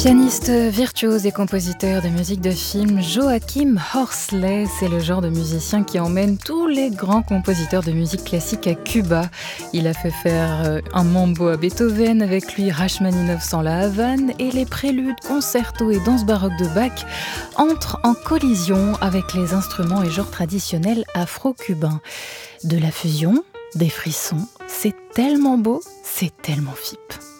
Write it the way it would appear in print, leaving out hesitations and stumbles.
Pianiste virtuose et compositeur de musique de film, Joachim Horsley, c'est le genre de musicien qui emmène tous les grands compositeurs de musique classique à Cuba. Il a fait faire un mambo à Beethoven, avec lui Rachmaninov sans la Havane, et les préludes, concertos et danses baroques de Bach entrent en collision avec les instruments et genres traditionnels afro-cubains. De la fusion, des frissons, c'est tellement beau, c'est tellement FIP.